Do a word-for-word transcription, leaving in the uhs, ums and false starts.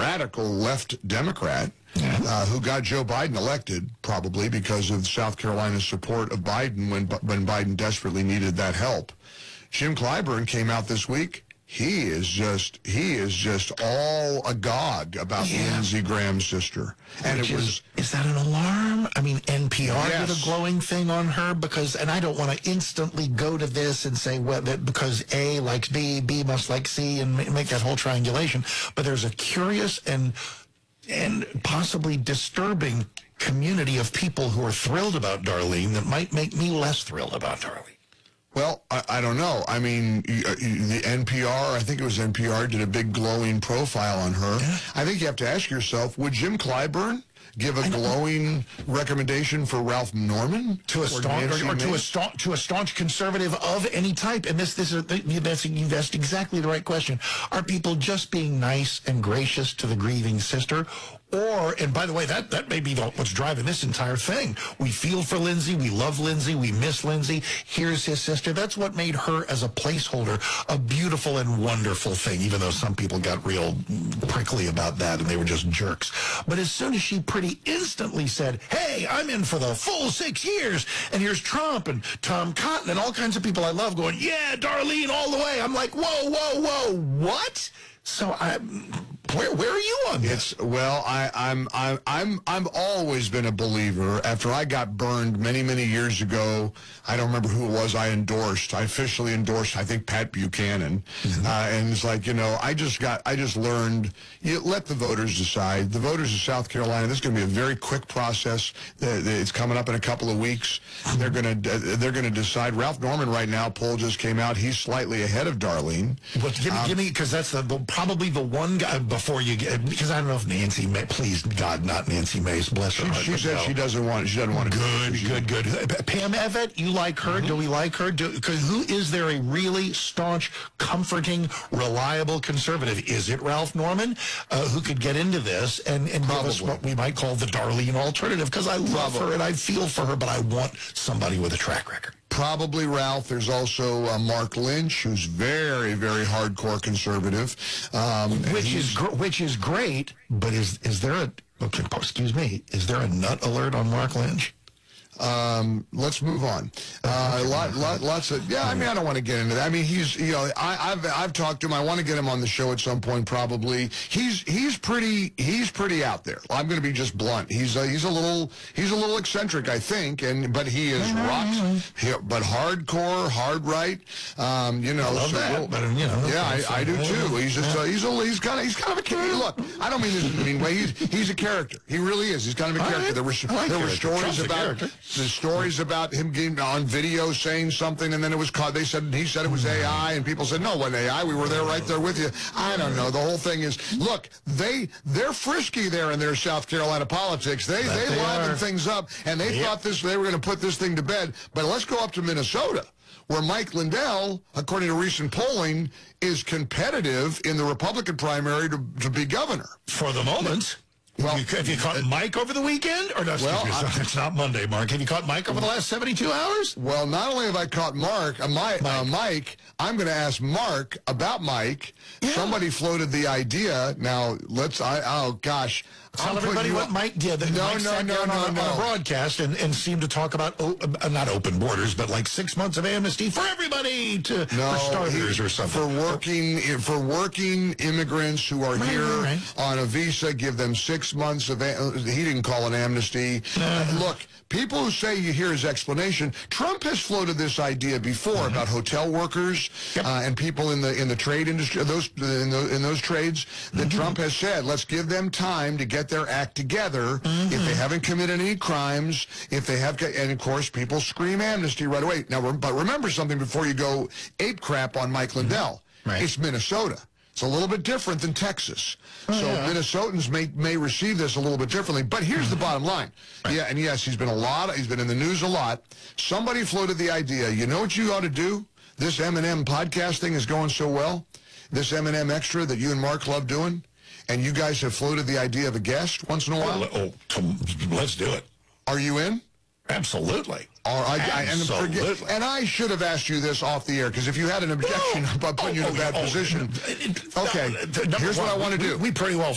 radical left Democrat yeah. uh, who got Joe Biden elected, probably because of South Carolina's support of Biden when when Biden desperately needed that help. Jim Clyburn came out this week. He is just he is just all agog about yeah. Lindsey Graham's sister. And Which it was is, is that an alarm? I mean, N P R yes. did a glowing thing on her because, and I don't want to instantly go to this and say, well, that because A likes B, B must like C, and make that whole triangulation. But there's a curious and and possibly disturbing community of people who are thrilled about Darlene that might make me less thrilled about Darlene. Well, I, I don't know. I mean, the N P R, I think it was N P R, did a big glowing profile on her. Yeah. I think you have to ask yourself, would Jim Clyburn give a glowing recommendation for Ralph Norman to a staunch or, or to a staunch to a staunch conservative of any type? And this this is that's you've asked exactly the right question. Are people just being nice and gracious to the grieving sister? Or, and by the way, that, that may be the, what's driving this entire thing. We feel for Lindsey. We love Lindsey. We miss Lindsey. Here's his sister. That's what made her, as a placeholder, a beautiful and wonderful thing, even though some people got real prickly about that and they were just jerks. But as soon as she pretty instantly said, hey, I'm in for the full six years, and here's Trump and Tom Cotton and all kinds of people I love going, yeah, Darlene all the way. I'm like, whoa, whoa, whoa, what? So I, where where are you on this? It's, well, I, I'm I'm I'm I'm always been a believer. After I got burned many many years ago, I don't remember who it was. I endorsed. I officially endorsed. I think Pat Buchanan, mm-hmm. uh, and it's like you know, I just got I just learned. You let the voters decide. The voters of South Carolina. This is going to be a very quick process. It's coming up in a couple of weeks. They're going to they're going to decide. Ralph Norman right now. Poll just came out. He's slightly ahead of Darlene. Well, give me, um, give me, because that's the, the probably the one guy before you get, because I don't know if Nancy May, please God, not Nancy Mace, bless her heart. She, she said no. she doesn't want, she doesn't want to. Good, good, good. Pam Evett, you like her? Mm-hmm. Do we like her? Do, who is there a really staunch, comforting, reliable conservative? Is it Ralph Norman, uh, who could get into this and, and give us what we might call the Darlene alternative? Because I love Probably. her and I feel for her, but I want somebody with a track record. Probably Ralph. There's also uh, Mark Lynch, who's very, very hardcore conservative, um, which is gr- which is great. But is is there a okay, excuse me? Is there a nut alert on Mark Lynch? Um, let's move on. Uh, lot, lot, lots of, yeah, I mean, I don't want to get into that. I mean, he's, you know, I, I've, I've talked to him. I want to get him on the show at some point, probably. He's, he's pretty, he's pretty out there. I'm going to be just blunt. He's, a, he's a little, he's a little eccentric, I think, and, but he is rock, he, but hardcore, hard right. Um, you know, I love so that, we'll, but, you know, yeah, I, I do too. He's just, uh, he's a, he's kind of, he's kind of a character. Look, I don't mean this in a mean way. He's, he's a character. He really is. He's kind of a character. There were, like there were stories about. The stories about him getting on video saying something, and then it was caught. They said he said it was A I, and people said no, it wasn't A I. We were there, right there with you. I don't know. The whole thing is, look, they they're frisky there in their South Carolina politics. They that they, they liven things up, and they yep. thought this they were going to put this thing to bed. But let's go up to Minnesota, where Mike Lindell, according to recent polling, is competitive in the Republican primary to, to be governor for the moment. Well, have you, have you caught Mike over the weekend? Or no, well, me, it's, it's not Monday, Mark. Have you caught Mike over the last seventy-two hours? Well, not only have I caught Mark, uh, my, Mike. Uh, Mike, I'm going to ask Mark about Mike. Yeah. Somebody floated the idea. Now, let's, I, oh, gosh. Tell I'm everybody what Mike did. No, Mike no, sat no, down no, on, no. on a broadcast and, and seemed to talk about, oh, uh, not open borders, but like six months of amnesty for everybody, to, no, for starters he, or something. For working, for working immigrants who are right, here right. on a visa, give them six months of, he didn't call it amnesty. Uh, look, people who say you hear his explanation, Trump has floated this idea before mm-hmm. about hotel workers yep. uh, and people in the in the trade industry, those in, the, in those trades, that mm-hmm. Trump has said, let's give them time to get their act together. Mm-hmm. If they haven't committed any crimes, if they have, and of course, people scream amnesty right away. Now, but remember something before you go ape crap on Mike Lindell. Mm-hmm. Right. It's Minnesota. It's a little bit different than Texas. Oh, so yeah. Minnesotans may may receive this a little bit differently. But here's the bottom line. Right. Yeah, and yes, he's been a lot. He's been in the news a lot. Somebody floated the idea. You know what you ought to do? This M and M podcast thing is going so well. This M and M Extra that you and Mark love doing. And you guys have floated the idea of a guest once in a while? Oh, oh let's do it. Are you in? Absolutely. All right. Absolutely. I, and, forget, and I should have asked you this off the air, because if you had an objection no. about putting oh, you in a bad oh, position. Oh, okay, no, here's one, what I want to do. We, we pretty well